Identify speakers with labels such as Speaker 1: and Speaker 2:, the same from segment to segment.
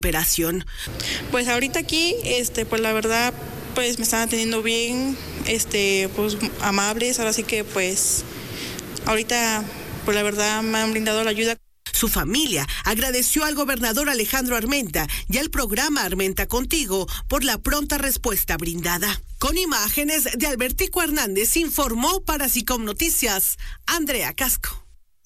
Speaker 1: operación.
Speaker 2: Pues ahorita aquí, pues la verdad, pues me están atendiendo bien, pues amables, ahora sí que pues ahorita, pues la verdad me han brindado la ayuda.
Speaker 1: Su familia agradeció al gobernador Alejandro Armenta y al programa Armenta Contigo por la pronta respuesta brindada. Con imágenes de Albertico Hernández, informó para SICOM Noticias, Andrea Casco.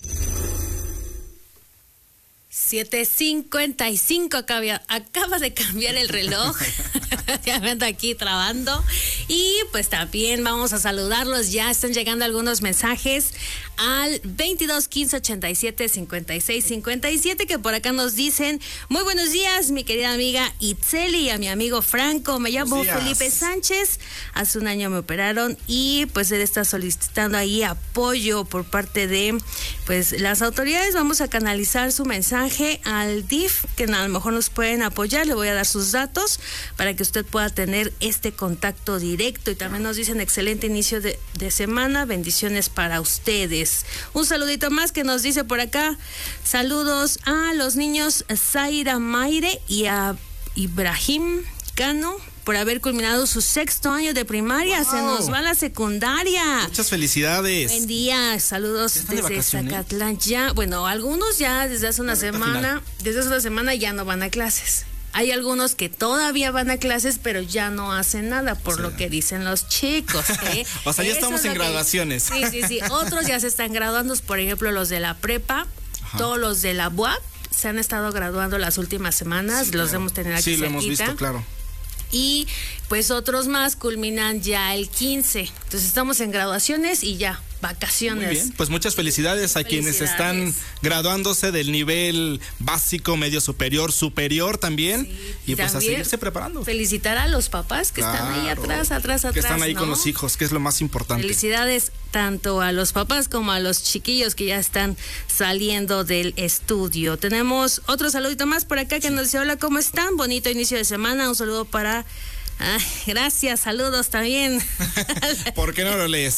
Speaker 3: 7:55, acaba de cambiar el reloj. Ya me ando aquí trabando. Y pues también vamos a saludarlos. Ya están llegando algunos mensajes al 22 15 87 56 57, que por acá nos dicen: muy buenos días, mi querida amiga Itzeli y a mi amigo Franco. Me llamo Felipe Sánchez. Hace un año me operaron y pues él está solicitando ahí apoyo por parte de pues las autoridades. Vamos a canalizar su mensaje al DIF, que a lo mejor nos pueden apoyar. Le voy a dar sus datos para que usted pueda tener este contacto directo. Y también nos dicen: excelente inicio de semana, bendiciones para ustedes. Un saludito más que nos dice por acá: saludos a los niños Zaira Maire y a Ibrahim Cano por haber culminado su 6º año de primaria. ¡Wow! Se nos va la secundaria.
Speaker 4: Muchas felicidades.
Speaker 3: Buen día, saludos desde Zacatlán. Ya, bueno, algunos ya desde hace una semana ya no van a clases. Hay algunos que todavía van a clases, pero ya no hacen nada, por lo que dicen los chicos.
Speaker 4: O sea, ya estamos en graduaciones.
Speaker 3: Sí. Otros ya se están graduando, por ejemplo, los de la prepa, todos los de la UAP se han estado graduando las últimas semanas, los hemos tenido aquí cerquita.
Speaker 4: Sí, lo hemos visto, claro.
Speaker 3: Y pues otros más culminan ya el 15. Entonces estamos en graduaciones y ya vacaciones.
Speaker 4: Muy bien, pues muchas felicidades a quienes están graduándose del nivel básico, medio superior también. Sí, y pues también a seguirse preparando.
Speaker 3: Felicitar a los papás que están ahí atrás. Que
Speaker 4: están ahí, ¿no?, con los hijos, que es lo más importante.
Speaker 3: Felicidades tanto a los papás como a los chiquillos que ya están saliendo del estudio. Tenemos otro saludito más por acá que nos dice: hola, ¿cómo están? Bonito inicio de semana. Un saludo para... gracias, saludos también.
Speaker 4: ¿Por qué no lo lees?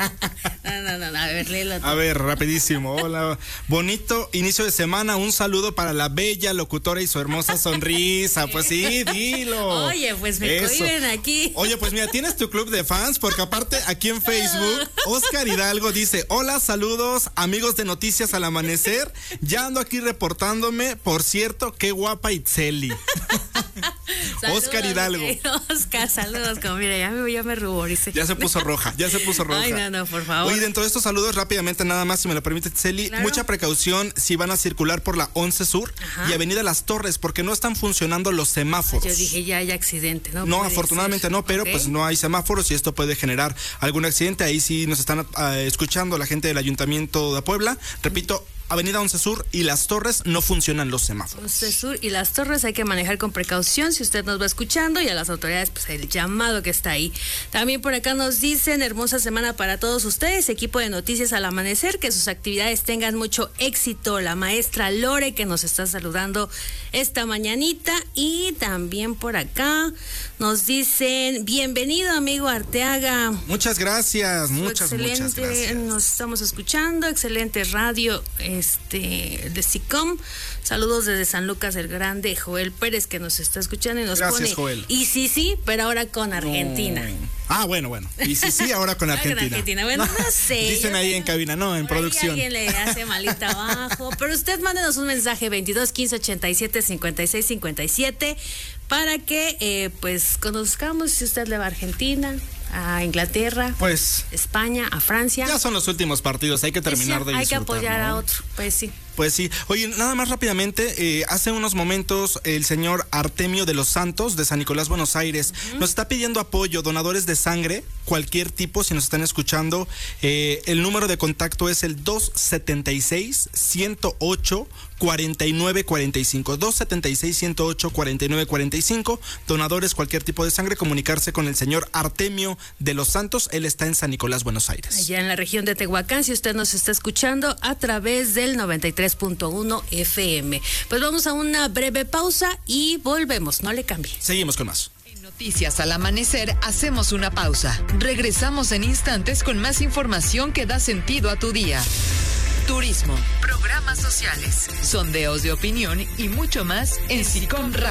Speaker 3: No, a ver, léelo.
Speaker 4: A ver, rapidísimo. Hola, bonito inicio de semana. Un saludo para la bella locutora y su hermosa sonrisa. Pues sí, dilo.
Speaker 3: Oye, pues me cohiben aquí.
Speaker 4: Oye, pues mira, tienes tu club de fans, porque aparte aquí en Facebook, Oscar Hidalgo dice: hola, saludos, amigos de Noticias al Amanecer. Ya ando aquí reportándome. Por cierto, qué guapa Itzeli. Oscar Hidalgo.
Speaker 3: Oscar, saludos. Como mira, ya me ruboricé.
Speaker 4: Ya se puso roja.
Speaker 3: Ay, no, por favor.
Speaker 4: Oye, dentro de estos saludos, rápidamente, nada más, si me lo permite, Celi, claro. Mucha precaución si van a circular por la 11 Sur y Avenida Las Torres, porque no están funcionando los semáforos.
Speaker 3: Yo dije, ya hay accidente, ¿no?
Speaker 4: No, afortunadamente no, pero pues no hay semáforos y esto puede generar algún accidente. Ahí sí nos están escuchando la gente del Ayuntamiento de Puebla. Repito, Avenida 11 Sur y Las Torres no funcionan los semáforos.
Speaker 3: 11 Sur y Las Torres hay que manejar con precaución si usted nos va escuchando, y a las autoridades pues el llamado que está ahí. También por acá nos dicen: hermosa semana para todos ustedes, equipo de Noticias al Amanecer, que sus actividades tengan mucho éxito. La maestra Lore, que nos está saludando esta mañanita. Y también por acá nos dicen: bienvenido, amigo Arteaga.
Speaker 4: Muchas gracias, muchas gracias.
Speaker 3: Nos estamos escuchando, excelente radio de SICOM. Saludos desde San Lucas del Grande, Joel Pérez, que nos está escuchando y nos
Speaker 4: Gracias,
Speaker 3: pone:
Speaker 4: Joel.
Speaker 3: Y sí, pero ahora con Argentina.
Speaker 4: Bueno. Y sí, ahora con Argentina.
Speaker 3: Bueno, no sé.
Speaker 4: Dicen ahí en cabina, no, en producción.
Speaker 3: Alguien le hace malita abajo. Pero usted mándenos un mensaje 22 15 87 56 57 para que pues conozcamos si usted le va a Argentina, a Inglaterra,
Speaker 4: pues
Speaker 3: España, a Francia.
Speaker 4: Ya son los últimos partidos, hay que terminar de disfrutar.
Speaker 3: Hay que apoyar, ¿no?, a otro, pues sí.
Speaker 4: Pues sí. Oye, nada más rápidamente, hace unos momentos el señor Artemio de los Santos, de San Nicolás, Buenos Aires, nos está pidiendo apoyo, donadores de sangre, cualquier tipo, si nos están escuchando. El número de contacto es el 276-108-4945, 276-108-4945. Donadores, cualquier tipo de sangre, comunicarse con el señor Artemio de los Santos. Él está en San Nicolás, Buenos Aires.
Speaker 3: Allá en la región de Tehuacán, si usted nos está escuchando a través del 93.1 FM. Pues vamos a una breve pausa y volvemos, no le cambie.
Speaker 4: Seguimos con más.
Speaker 5: En Noticias al Amanecer hacemos una pausa. Regresamos en instantes con más información que da sentido a tu día. Turismo, programas sociales, sondeos de opinión y mucho más en SICOM Radio.